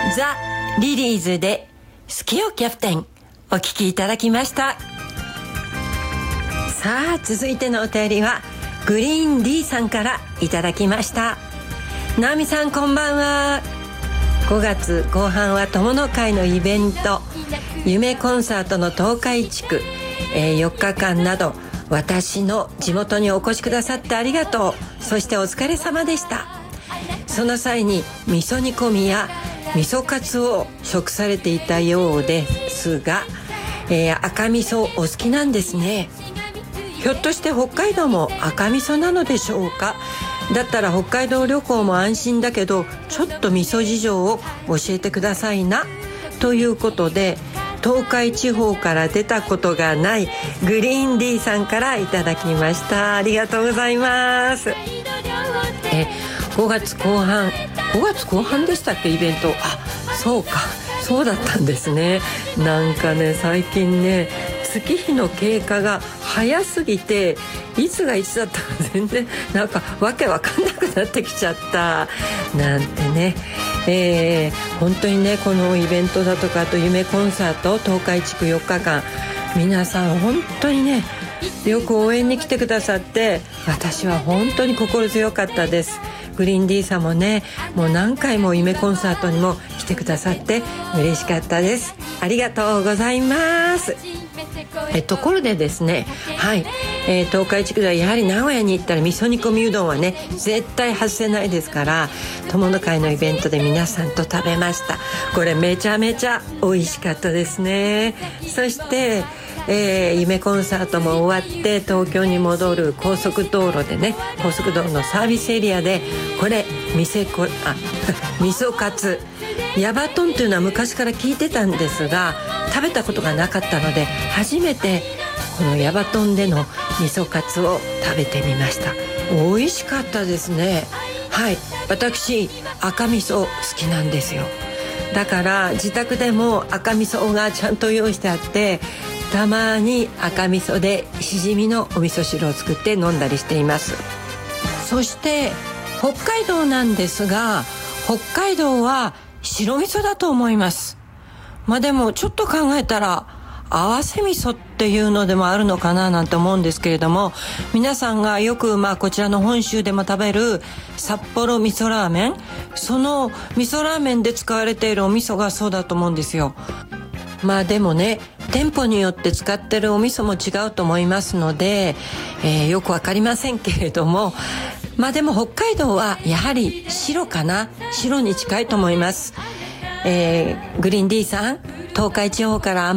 ザ・リリーズで好きよキャプテンお聞きいただきました。さあ続いてのお便りはグリーン D さんからいただきました。直美さんこんばんは。5月後半は友の会のイベント夢コンサートの東海地区、4日間など私の地元にお越しくださってありがとう。そしてお疲れ様でした。その際に味噌煮込みや味噌カツを食されていたようですが、赤味噌お好きなんですね。ひょっとして北海道も赤味噌なのでしょうか。だったら北海道旅行も安心だけどちょっと味噌事情を教えてくださいなということで、東海地方から出たことがないグリーン D さんからいただきました。ありがとうございます。5月後半でしたっけイベント。そうか、そうだったんですね。なんかね最近ね月日の経過が早すぎていつがいつだったか全然なんかわけわかんなくなってきちゃったなんてね、本当にねこのイベントだとかあと夢コンサート東海地区4日間皆さん本当にねよく応援に来てくださって私は本当に心強かったです。グリーン D さんもねもう何回も夢コンサートにも来てくださって嬉しかったです。ありがとうございます。ところでですね、東海地区ではやはり名古屋に行ったら味噌煮込みうどんはね絶対外せないですから、友の会のイベントで皆さんと食べました。これめちゃめちゃ美味しかったですね。そして夢コンサートも終わって東京に戻る高速道路でね、高速道路のサービスエリアでこれ味噌カツヤバトンというのは昔から聞いてたんですが食べたことがなかったので初めてこのヤバトンでの味噌カツを食べてみました。美味しかったですね。私赤味噌好きなんですよ。だから自宅でも赤味噌がちゃんと用意してあってたまに赤味噌でしじみのお味噌汁を作って飲んだりしています。そして北海道なんですが北海道は白味噌だと思います。でもちょっと考えたら合わせ味噌っていうのでもあるのかななんて思うんですけれども、皆さんがよくこちらの本州でも食べる札幌味噌ラーメン、その味噌ラーメンで使われているお味噌がそうだと思うんですよ。でもね店舗によって使ってるお味噌も違うと思いますので、よくわかりませんけれどもでも北海道はやはり白かな、白に近いと思います。グリーン D さん東海地方から